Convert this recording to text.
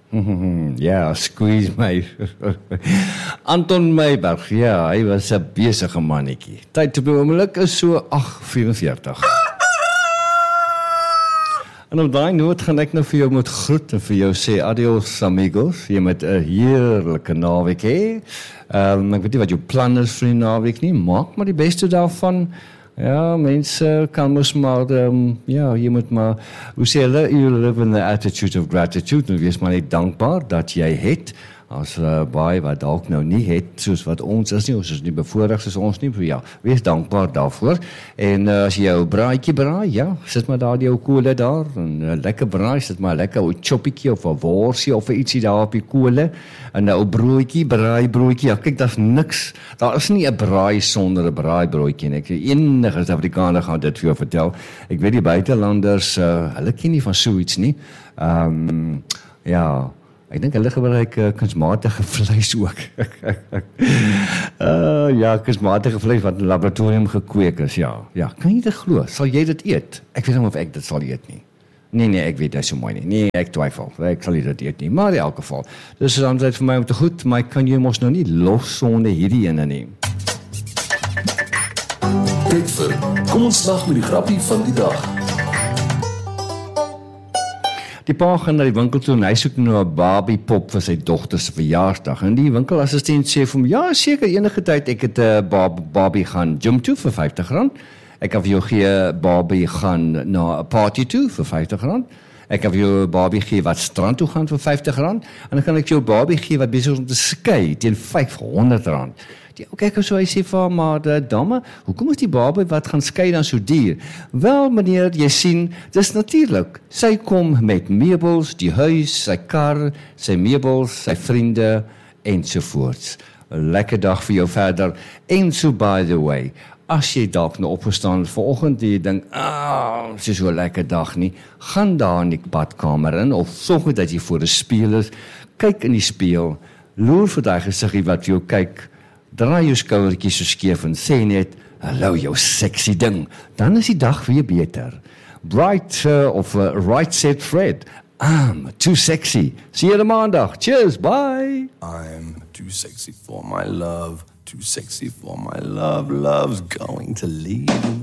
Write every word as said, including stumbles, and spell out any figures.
Ja, squeeze my. Anton Meiberg, ja, hy was 'n besige mannetjie. Tyd op die oomblik is so agt vyf-en-veertig. En op daai noot gaan ek nou vir jou moet groet en vir jou sê adios amigos. Jy moet 'n heerlike naweek hê. Um, ek weet nie wat jou plan is vir die naweek nie. Maak maar die beste daarvan. Ja, mense kan mos maar, um, ja, jy moet maar, hoe sê hulle, you live in the attitude of gratitude, en wees maar net dankbaar dat jy het, as uh, baie wat dalk nou nie het, soos wat ons is nie, ons is nie bevoorreg soos ons nie, ja, wees dankbaar daarvoor, en uh, as jy jou braaitjie braai, ja, sit maar daar die ou koole daar, en uh, lekker braai, sit maar lekker ou choppiekie, of 'n worsie, of 'n ietsie daar op die koole, en 'n ou broodjie, braai broodjie, ja, kyk, daar's niks, daar is nie 'n braai sonder 'n braai broodjie, en ek enige Suid-Afrikaner gaan dit vir jou vertel, ek weet die buitelanders, uh, hulle ken nie van so iets nie, um, ja, ek dink hulle gebruik uh, kunsmatige vleis ook. uh, ja, kunsmatige vleis wat in 'n laboratorium gekweek is, ja. Ja, kan jy dit glo? Sal jy dit eet? Ek weet nie of ek dit sal eet nie. Nee, nee, ek weet dit so mooi nie. Nee, ek twyfel. Ek sal nie dit eet nie, maar in elk geval. Dis is aanseit vir my om te goed, maar ek kan jy mos nou nie los sonder hierdie ene nie. Tyd vir kom ons slag met die grappie van die dag. Die pa gaan na die winkel toe en hy soek nou 'n Barbie pop vir sy dogter se verjaarsdag. En die winkelassistent sê vir hom, ja, seker enige tyd ek het 'n uh, Barbie gaan gym toe vir vyftig rand. Ek kan vir jou gee Barbie gaan na 'n party toe vir vyftig rand. Ek kan vir jou Barbie gee wat strand toe gaan vir vyftig rand. En dan kan ek jou Barbie gee wat besig is om te skei teen vyfhonderd rand. Die ou kyk so, hy sê vir haar, maar die dame, hoekom is die Barbie wat gaan skei dan so duur? Wel meneer, jy sien, dis natuurlik. Sy kom met meubels, die huis, sy kar, sy meubels, sy vriende ensovoorts. 'n Lekker dag vir jou verder. En so by the way, as jy dalk nou opgestaan vanoggend en jy dink, ah, dis so 'n lekker dag nie, gaan daar in die badkamer in of sorg dat jy voor 'n spieël is, kyk in die spieël, loer vir daai gesiggie wat vir jou kyk. Draai jou skouertjies so skeef en sê net, hallo jou sexy ding, dan is die dag weer beter. Bright uh, of uh, Right Said Fred, I'm too sexy. See you maandag. Cheers, bye. I'm too sexy for my love, too sexy for my love, love's going to leave.